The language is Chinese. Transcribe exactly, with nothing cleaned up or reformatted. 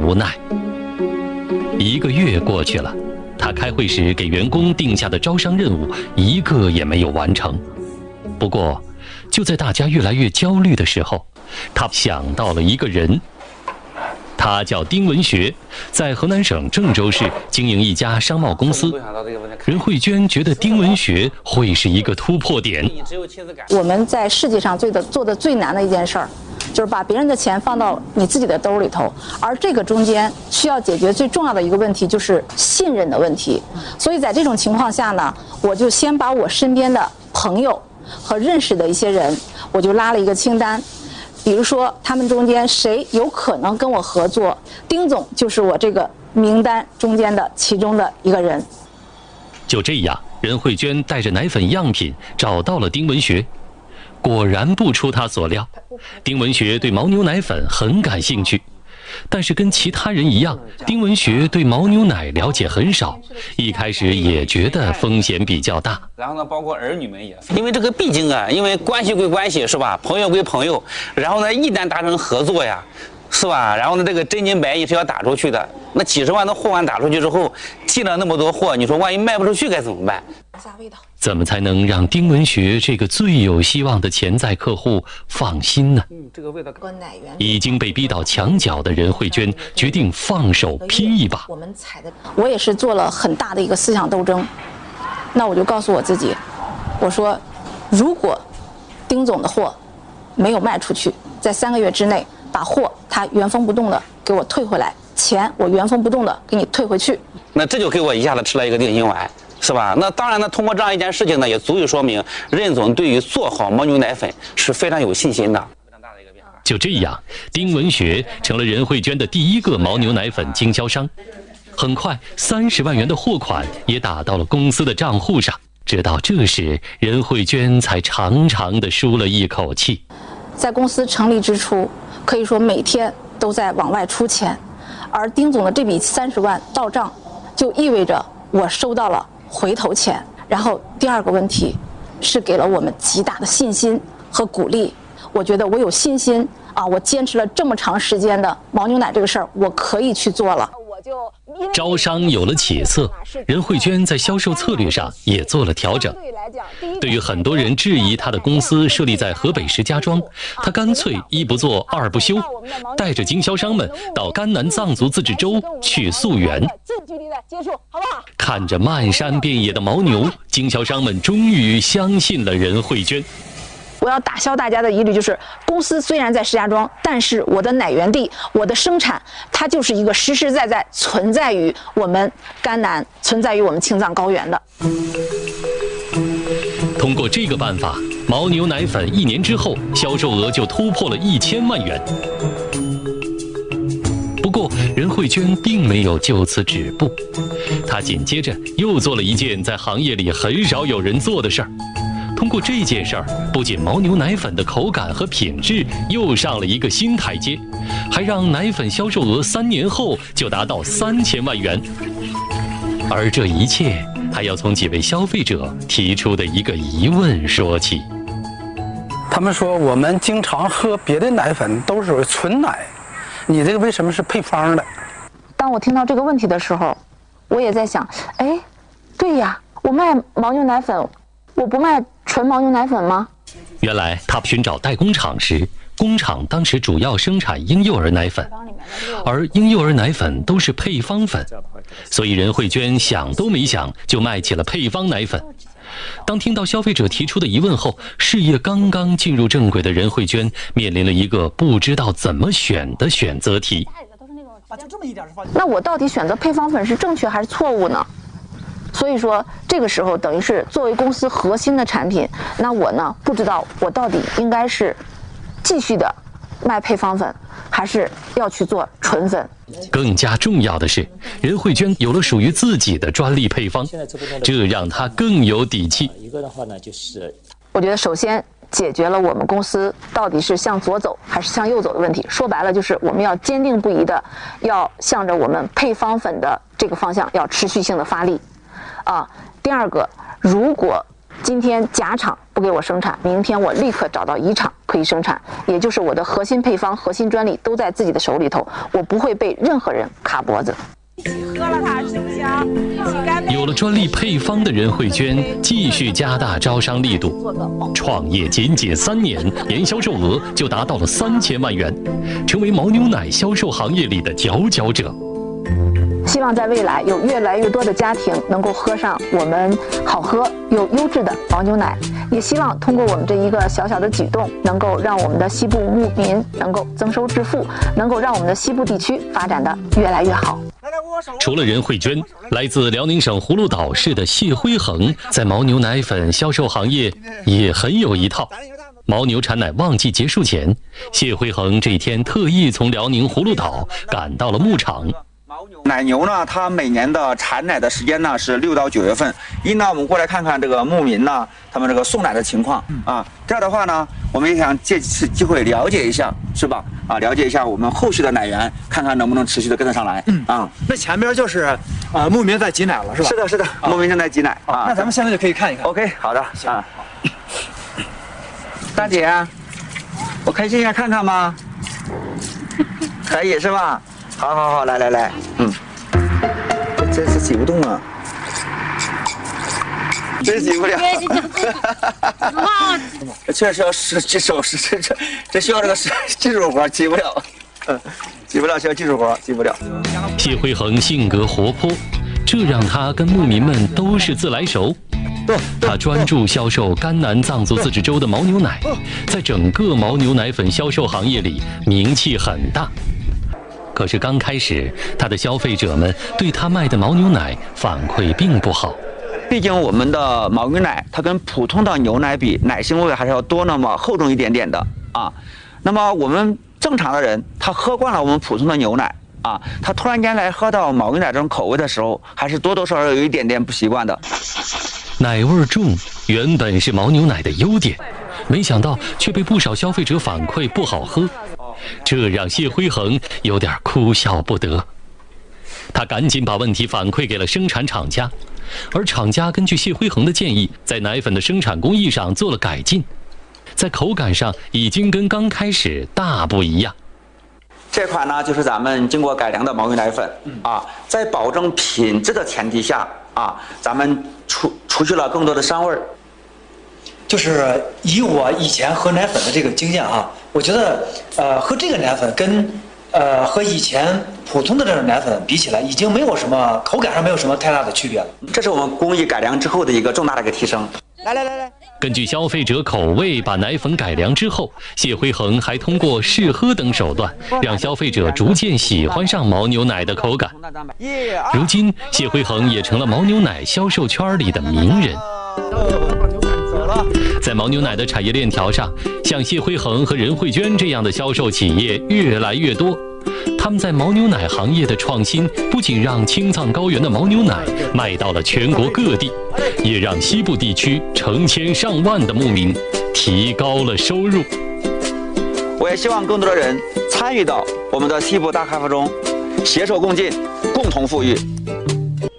无奈。一个月过去了，他开会时给员工定下的招商任务一个也没有完成。不过，就在大家越来越焦虑的时候，他想到了一个人。他叫丁文学，在河南省郑州市经营一家商贸公司。任慧娟觉得丁文学会是一个突破点。 我们在世界上最的做的最难的一件事儿，就是把别人的钱放到你自己的兜里头，而这个中间需要解决最重要的一个问题就是信任的问题。所以在这种情况下呢，我就先把我身边的朋友和认识的一些人，我就拉了一个清单。比如说，他们中间谁有可能跟我合作，丁总就是我这个名单中间的其中的一个人。 就这样，任慧娟带着奶粉样品找到了丁文学。果然不出他所料，丁文学对牦牛奶粉很感兴趣。但是跟其他人一样，丁文学对牦牛奶了解很少，一开始也觉得风险比较大。 然后呢，包括儿女们也，因为这个毕竟啊，因为关系归关系是吧，朋友归朋友，然后呢，一旦达成合作呀，是吧？然后呢，这个真金白银是要打出去的。那几十万的货款打出去之后，进了那么多货，你说万一卖不出去该怎么办？ 怎么才能让丁文学这个最有希望的潜在客户放心呢？ 嗯，这个味道。 已经被逼到墙角的任慧娟决定放手拼一把。 我们采的，我也是做了很大的一个思想斗争。那我就告诉我自己，我说，如果丁总的货没有卖出去，在三个月之内把货他原封不动的给我退回来，钱我原封不动的给你退回去。 那这就给我一下子吃了一个定心丸。是吧？那当然呢，通过这样一件事情呢，也足以说明任总对于做好牦牛奶粉是非常有信心的。 就这样，丁文学成了任慧娟的第一个牦牛奶粉经销商。很快，三十万元的货款也打到了公司的账户上。直到这时，任慧娟才长长的舒了一口气。 在公司成立之初，可以说每天都在往外出钱，而丁总的这笔三十万到账，就意味着我收到了回头钱。然后第二个问题是给了我们极大的信心和鼓励。我觉得我有信心啊，我坚持了这么长时间的牦牛奶这个事儿，我可以去做了。 招商有了起色，任慧娟在销售策略上也做了调整。对于很多人质疑她的公司设立在河北石家庄，她干脆一不做二不休，带着经销商们到甘南藏族自治州去溯源。看着漫山遍野的牦牛，经销商们终于相信了任慧娟。 我要打消大家的疑虑，就是公司虽然在石家庄，但是我的奶源地，我的生产，它就是一个实实在在存在于我们甘南，存在于我们青藏高原的。 通过这个办法，牦牛奶粉一年之后销售额就突破了一千万元。不过，任慧娟并没有就此止步，她紧接着又做了一件在行业里很少有人做的事儿。通过这件事儿，不仅牦牛奶粉的口感和品质又上了一个新台阶，还让奶粉销售额三年后就达到三千万元。而这一切还要从几位消费者提出的一个疑问说起。 他们说我们经常喝别的奶粉都是属于纯奶，你这个为什么是配方的？ 当我听到这个问题的时候，我也在想，哎，对呀，我卖牦牛奶粉，我不卖纯牦牛奶粉吗？ 原来他寻找代工厂时，工厂当时主要生产婴幼儿奶粉，而婴幼儿奶粉都是配方粉，所以任慧娟想都没想就卖起了配方奶粉。当听到消费者提出的疑问后，事业刚刚进入正轨的任慧娟面临了一个不知道怎么选的选择题。 那我到底选择配方粉是正确还是错误呢？所以说这个时候等于是作为公司核心的产品，那我呢不知道我到底应该是继续的卖配方粉，还是要去做纯粉。 更加重要的是，任慧娟有了属于自己的专利配方，这让她更有底气。 一个的话呢，就是我觉得首先解决了我们公司到底是向左走还是向右走的问题。说白了就是我们要坚定不移的要向着我们配方粉的这个方向要持续性的发力。啊，第二个，如果今天甲厂不给我生产，明天我立刻找到乙厂可以生产，也就是我的核心配方、核心专利都在自己的手里头，我不会被任何人卡脖子。 喝了它行不行？一起干杯！ 有了专利配方的任慧娟继续加大招商力度，创业仅仅三年，年销售额就达到了三千万元，成为牦牛奶销售行业里的佼佼者。 希望在未来有越来越多的家庭能够喝上我们好喝又优质的牦牛奶，也希望通过我们这一个小小的举动，能够让我们的西部牧民能够增收致富，能够让我们的西部地区发展的越来越好。 除了任慧娟，来自辽宁省葫芦岛市的谢辉恒在牦牛奶粉销售行业也很有一套。牦牛产奶旺季结束前，谢辉恒这天特意从辽宁葫芦岛赶到了牧场。 奶牛呢，它每年的产奶的时间呢是六到九月份。一呢，我们过来看看这个牧民呢，他们这个送奶的情况啊。第二的话呢，我们也想借此机会了解一下，是吧？啊，了解一下我们后续的奶源，看看能不能持续的跟得上来。嗯啊， 那前边就是呃牧民在挤奶了，是吧？ 是的，是的，牧民正在挤奶啊。 那咱们现在就可以看一看。 OK， 好的啊。大姐，我可以进来看看吗？可以是吧？好好好，来来来，嗯，真是挤不动啊，真挤不了。这确实要是这手是这这这需要这个技术活，挤不了，嗯，挤不了需要技术活，挤不了。 谢辉恒性格活泼，这让他跟牧民们都是自来熟。他专注销售甘南藏族自治州的牦牛奶，在整个牦牛奶粉销售行业里名气很大。可是刚开始，他的消费者们对他卖的牦牛奶反馈并不好。 毕竟我们的牦牛奶，它跟普通的牛奶比，奶腥味还是要多那么厚重一点点的啊。那么我们正常的人，他喝惯了我们普通的牛奶啊，他突然间来喝到牦牛奶这种口味的时候，还是多多少少有一点点不习惯的。 奶味重原本是牦牛奶的优点，没想到却被不少消费者反馈不好喝。这让谢辉恒有点哭笑不得，他赶紧把问题反馈给了生产厂家，而厂家根据谢辉恒的建议，在奶粉的生产工艺上做了改进，在口感上已经跟刚开始大不一样。 这款呢，就是咱们经过改良的牦牛奶粉啊，在保证品质的前提下啊，咱们除除去了更多的膻味儿。 就是以我以前喝奶粉的这个经验啊，我觉得呃喝这个奶粉跟呃和以前普通的这种奶粉比起来，已经没有什么口感上没有什么太大的区别了。 这是我们工艺改良之后的一个重大的一个提升。 来来来来， 根据消费者口味把奶粉改良之后，谢辉恒还通过试喝等手段，让消费者逐渐喜欢上牦牛奶的口感。如今，谢辉恒也成了牦牛奶销售圈里的名人。在牦牛奶的产业链条上，像谢辉恒和任慧娟这样的销售企业越来越多。他们在牦牛奶行业的创新，不仅让青藏高原的牦牛奶卖到了全国各地，也让西部地区成千上万的牧民提高了收入。 我也希望更多的人参与到我们的西部大开发中，携手共进，共同富裕。